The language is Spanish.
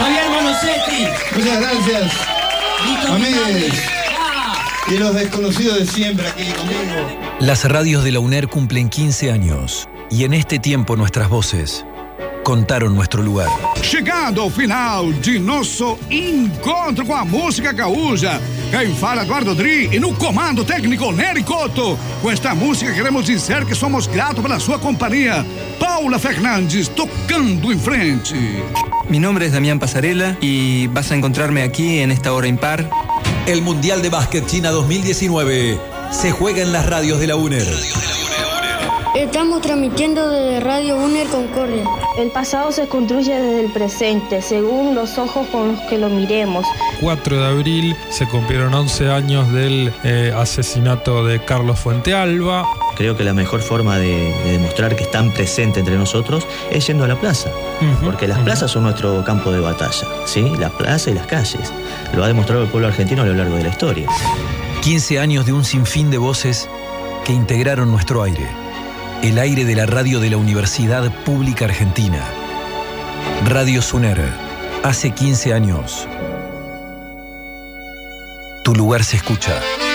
Javier Monosetti. Muchas gracias. Listo, amigues. Y los desconocidos de siempre aquí conmigo. Las radios de la UNER cumplen 15 años y en este tiempo nuestras voces contaram nuestro lugar. Chegando ao final de nosso encontro com a música gaúcha. Quem fala, Eduardo Dri, e no comando técnico, Nery Couto. Com esta música queremos dizer que somos gratos pela sua companhia. Paula Fernandes, tocando em frente. Mi nombre es Damián Pasarela y vas a encontrarme aquí en esta hora impar. El Mundial de Básquet China 2019 se juega en las radios de la UNER. Estamos transmitiendo desde Radio UNER Concordia. El pasado se construye desde el presente, según los ojos con los que lo miremos. 4 de abril se cumplieron 11 años del asesinato de Carlos Fuentealba. Creo que la mejor forma de demostrar que están presentes entre nosotros es yendo a la plaza. Porque las plazas son nuestro campo de batalla, ¿sí? La plaza y las calles. Lo ha demostrado el pueblo argentino a lo largo de la historia. 15 años de un sinfín de voces que integraron nuestro aire. El aire de la radio de la Universidad Pública Argentina. Radio UNER. Hace 15 años. Tu lugar se escucha.